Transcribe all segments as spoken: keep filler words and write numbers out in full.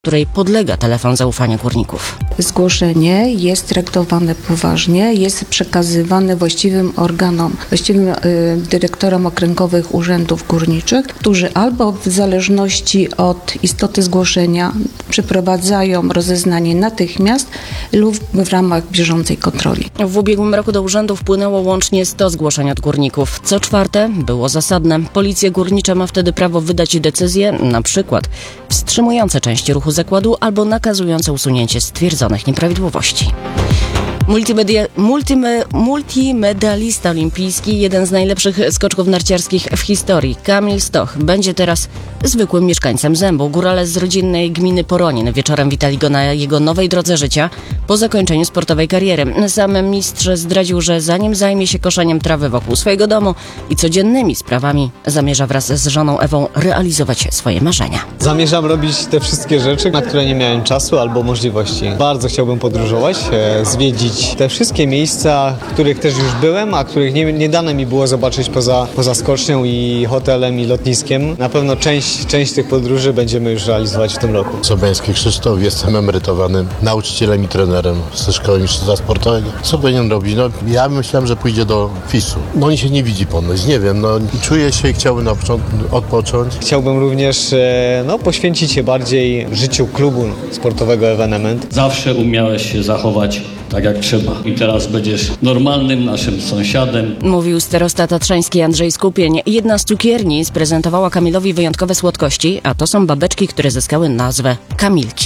której podlega telefon zaufania górników. Zgłoszenie jest traktowane poważnie, jest przekazywane właściwym organom, właściwym y, dyrektorom okręgowych urzędów górniczych, którzy albo w zależności od istoty zgłoszenia przeprowadzają rozeznanie natychmiast lub w ramach bieżącej kontroli. W ubiegłym roku do urzędu wpłynęło łącznie sto zgłoszeń od górników. Co czwarte było zasadne. Policja górnicza ma wtedy prawo wydać decyzje, na przykład wstrzymujące część ruchu zakładu albo nakazujące usunięcie stwierdzonych nieprawidłowości. Multimedia, multime, multimedalista olimpijski, jeden z najlepszych skoczków narciarskich w historii, Kamil Stoch, będzie teraz zwykłym mieszkańcem Zębu. Górale z rodzinnej gminy Poronin wieczorem witali go na jego nowej drodze życia po zakończeniu sportowej kariery. Sam mistrz zdradził, że zanim zajmie się koszeniem trawy wokół swojego domu i codziennymi sprawami, zamierza wraz z żoną Ewą realizować swoje marzenia. Zamierzam robić te wszystkie rzeczy, na które nie miałem czasu albo możliwości. Bardzo chciałbym podróżować, e, zwiedzić te wszystkie miejsca, w których też już byłem, a których nie, nie dane mi było zobaczyć poza, poza skocznią i hotelem i lotniskiem. Na pewno część, część tych podróży będziemy już realizować w tym roku. Sobeński Krzysztof, jestem emerytowanym nauczycielem i trenerem ze szkoły mistrzostwa sportowego. Co powinien robić? No, ja myślałem, że pójdzie do fisu. No on się nie widzi ponoć, nie wiem, no czuję się i chciałbym na początku odpocząć. Chciałbym również e, no, poświęcić się bardziej życiu klubu sportowego Evenement. Zawsze umiałeś się zachować tak jak trzeba. I teraz będziesz normalnym naszym sąsiadem. Mówił starosta tatrzański Andrzej Skupień. Jedna z cukierni sprezentowała Kamilowi wyjątkowe słodkości, a to są babeczki, które zyskały nazwę Kamilki.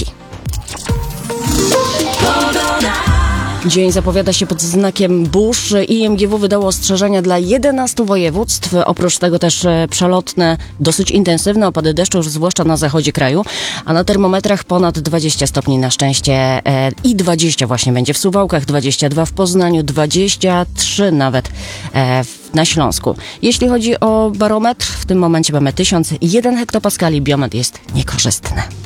Dzień zapowiada się pod znakiem burz. I M G W wydało ostrzeżenia dla jedenastu województw. Oprócz tego też przelotne, dosyć intensywne opady deszczu, zwłaszcza na zachodzie kraju. A na termometrach ponad dwadzieścia stopni na szczęście e, i dwadzieścia właśnie będzie w Suwałkach, dwadzieścia dwa w Poznaniu, dwadzieścia trzy nawet e, w, na Śląsku. Jeśli chodzi o barometr, w tym momencie mamy tysiąc jeden hektopaskali. Biometr jest niekorzystny.